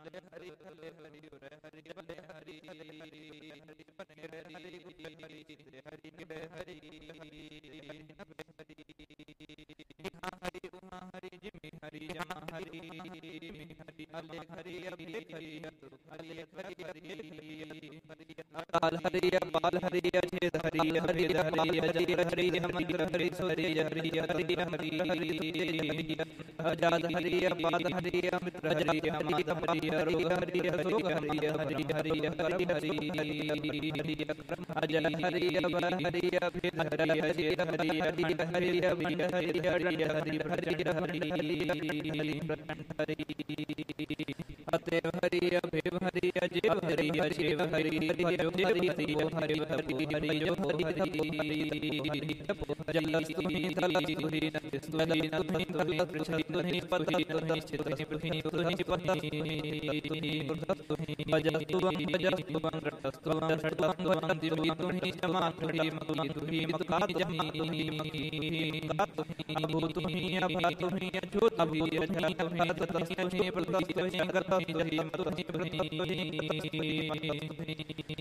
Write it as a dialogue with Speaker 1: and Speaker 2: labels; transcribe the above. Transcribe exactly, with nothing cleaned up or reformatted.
Speaker 1: हरि हरे हरि उरे हरि बले हरि हरि बने हरि हरि हरि हरि हरि उमा हरि जिमि हरि जमा हरि हरि हले हरि अभि हरि हले हरि हरि अकाल हरि अपाल हरि अछेद हरि हरि हरि अजय हरि मंत्र हरि सूर्य हरि हरि हरि अजाद हरि अपाद हरि अमित्र हरि अमाद हरि अरोग हरि अशोक हरि हरि हरि परम हरि हरि अजय हरि अबर हरि अभेद हरि अजय हरि हरि हरि अभि हरि हरि हरि हरि हरि हरि अतएव हरि अभेव हरि अजेव हरि अजेव हरि हरि हरि हरि हरि हरि जो हरि जलस्तु हि थलस्तु हि नभस्तु हि नभस्तु हि पृच्छतु हि पतस्तु हि चितस्तु हि तुहि पति भजस्तु वं भजस्तु वं रटस्तु वं रटस्तु वं दिवितु हि जमातु हि मकीतु हि मकातु हि मकातु हि अभूतु हि अभातु हि अछूतु हि अजातु हि ततस्तु हि प्रतस्तु हि गतस्तु हि मतस्तु हि